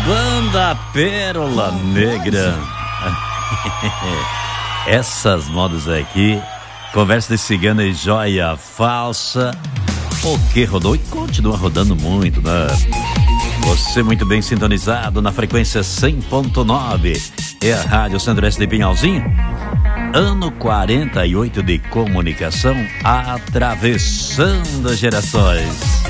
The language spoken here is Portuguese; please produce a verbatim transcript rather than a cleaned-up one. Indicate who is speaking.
Speaker 1: Banda Pérola Negra. Essas modas aqui, conversa de cigana e joia falsa, o que rodou e continua rodando muito, né? Você muito bem sintonizado na frequência cem ponto nove, é a Rádio Centro-Oeste de Pinhalzinho. Ano quarenta e oito de comunicação, atravessando gerações.